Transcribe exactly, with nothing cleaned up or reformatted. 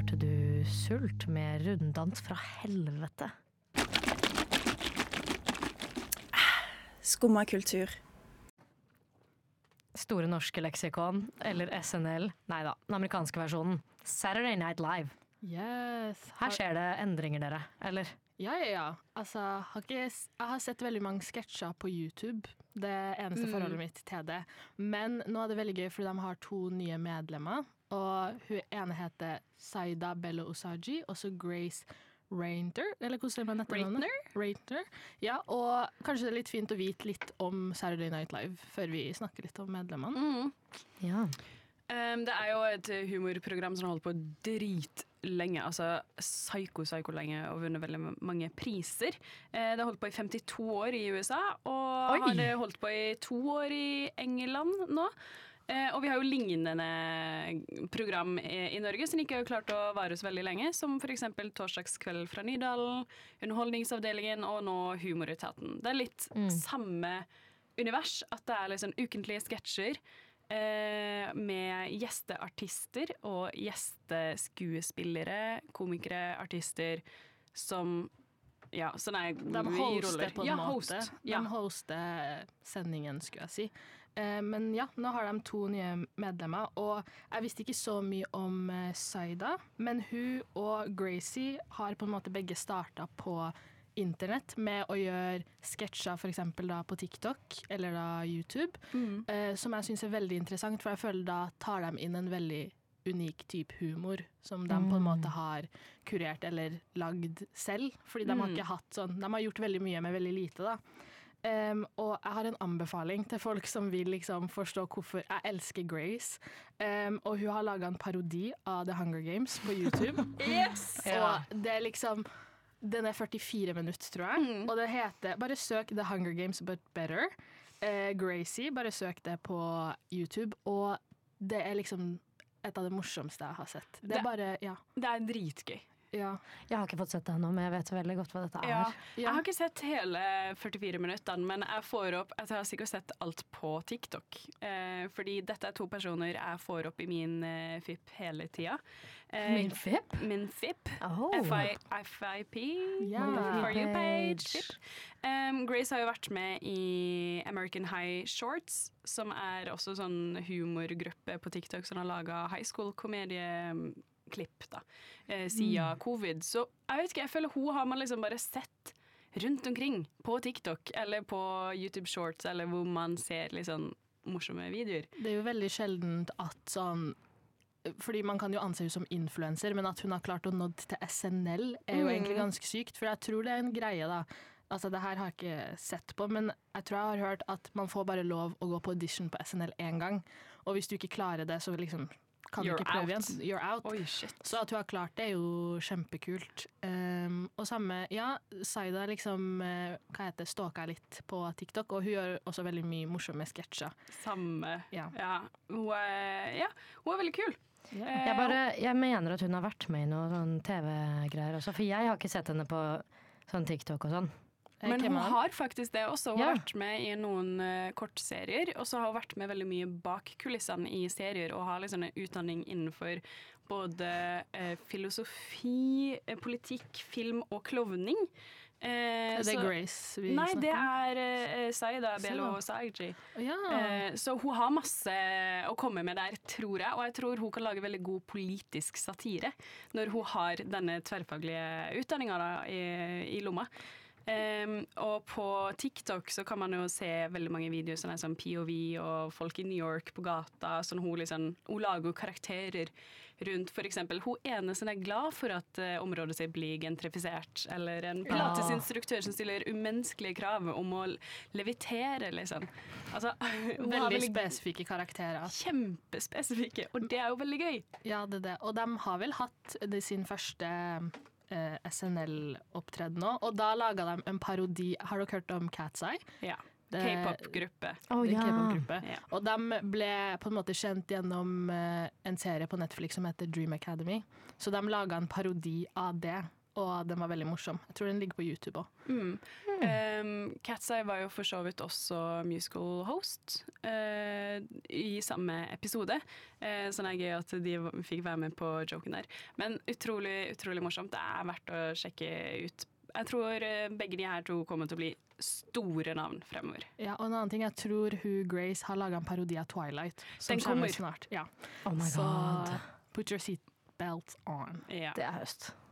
hørte du Sult med Runddans fra helvete. Skumma kultur. Store norske leksikon, eller S N L. Neida, den amerikanske versjonen. Saturday Night Live. Yes. Her skjer det endringer, dere, eller? Ja, ja, ja. Altså, har ikke, jeg har sett veldig mange sketsjer på YouTube. Det er eneste Mm. forholdet mitt til det. Men nå er det veldig gøy, fordi de har to nye medlemmer. Og hun ene heter Saida Bello Osaji, og så Grace Rainter, eller hvordan sier man etternavnet? Rainter. Ja, og kanskje det er litt fint å vite litt om Saturday Night Live før vi snakker litt om medlemmene. Mm. Ja. Um, det er jo et humorprogram som har holdt på dritlenge, altså psyko-psyko-lenge, og vunnet veldig mange priser. Uh, det har holdt på i femtito år i U S A, og Oi. har det holdt på i to år i England nå. Uh, og vi har jo lignende program i, i Norge som ikke har klart å vare så veldig lenge, som for eksempel Torsdagskveld fra Nydalen, Underholdningsavdelingen og nå Humoretaten. Det er litt Mm. samme univers, at det er liksom ukentlige sketsjer eh, med gjesteartister og gjesteskuespillere, komikere, artister som ja, sånn er De hoster på en ja, måte. Host. De Ja. hoster sendingen, skulle jeg si. Eh, men ja, nå har de to nye medlemmer, og jeg visste ikke så mye om eh, Saida, men hun og Gracie har på en måte begge starta på internett med å gjøre sketsjer for eksempel da på TikTok eller da YouTube, Mm. eh, som jeg synes er veldig interessant, for jeg føler da tar de inn en veldig unik type humor som de på en måte har kurert eller lagd selv, fordi de har Mm. ikke hatt sånn, de har gjort veldig mye med veldig lite da. Um, og jeg har en anbefaling til folk som vil liksom forstå hvorfor jeg elsker Grace. Um, og hun har laget en parodi av The Hunger Games på YouTube. Yes! Ja. Og det er liksom, den er førtifire minutter, tror jeg. Mm. Og det heter, bare søk The Hunger Games but better. Uh, Gracie, bare søk det på YouTube. Og det er liksom et av det morsomste jeg har sett. Det Det- er bare, ja. Det er dritgøy. ja. Jeg har ikke fått sett det ennå, men jeg vet så veldig godt hva dette er. Ja. Ja. Jeg har ikke sett hele førtifire minuttene, men jeg får opp Jeg har sikkert sett alt på TikTok. Eh, fordi dette er to personer jeg får opp i min eh, F I P hele tida. Eh, Min F I P? Min F I P. Oh. F I, F I P. Ja. For you page. Page. F I P. Um, Grace har jo vært med i American High Shorts, som er også sånn humorgruppe på TikTok som har laga high school-komedieklipp da, eh, siden covid. Så jeg vet ikke, jeg føler hun har man liksom bare sett rundt omkring på TikTok eller på YouTube Shorts, eller hvor man ser liksom morsomme videoer. Det er jo veldig sjeldent at sånn, fordi man kan jo anse henne som influencer, men at hun har klart å nå til S N L er jo Mm. egentlig ganske sykt, for jeg tror det er en greie da. Altså det her har jeg ikke sett på, men jeg tror jeg har hørt at man får bare lov å gå på audition på S N L en gang, og hvis du ikke klarer det, så liksom kan You're du ikke prøve out. igjen. You're out. Oi, shit. Så at hun har klart det er jo kjempekult. Um, og samme, ja, Saida liksom, uh, hva heter det, stalker litt på TikTok, og hun gjør også veldig mye morsomme sketsjer. Samme. Ja. Ja. Hun er, ja, hun er veldig kul. Eh, Jeg, bare, jeg mener at hun har vært med i noen sånn T V-greier også, for jeg har ikke sett henne på sånn TikTok og sånn. Eh, Men hvem hun er det? har faktisk det også. Hun Ja. har vært med i noen uh, kortserier, og så har hun vært med veldig mye bak kulissene i serier, og har liksom en utdanning innenfor både eh, filosofi, eh, politikk, film og klovning. Eh, Er det så- Grace vi Nei, snakker det om? er uh, Saida Bello Saida. Saiji. Ja. Eh, så hun har masse å komme med der, tror jeg. Og jeg tror hun kan lage veldig god politisk satire når hun har denne tverrfaglige utdanninga i, i lomma. Um, og på TikTok så kan man jo se veldig mange videoer som er sånn P O V og folk i New York på gata. Sånn hun, liksom, hun lager jo karakterer rundt for eksempel hun ene som er glad for at uh, området sitt blir gentrifisert, eller en pilatesinstruktør som stiller umenneskelige krav om å levitere, liksom. Altså, hun har Veldig veldig spesifikke karakterer. kjempespesifikke, og det er jo veldig gøy. Ja, det er det. Og de har vel hatt det sin første eh, S N L-opptreden nå, og da laga de en parodi. Har dere hørt om Cat's Eye? Ja. Det- K-pop-gruppe. Å Det er ja. K-pop-gruppe. Ja. Og de ble på en måte kjent gjennom eh, en serie på Netflix som heter Dream Academy. Så de laga en parodi av det. og den var veldig morsom. Jeg tror den ligger på YouTube også. Mm. Um, Cat's Eye var jo for så vidt også musical host uh, i samme episode, uh, så det er gøy at de fikk være med på joken der. Men utrolig, utrolig morsomt. Det er verdt å sjekke ut. Jeg tror begge de her to kommer til å bli store navn fremover. Ja, og en annen ting, jeg tror hun Grace har laget en parodi av Twilight, som Den kommer kommer snart. Ja. Oh my Så god. put your seatbelt on. Ja. Det er høst.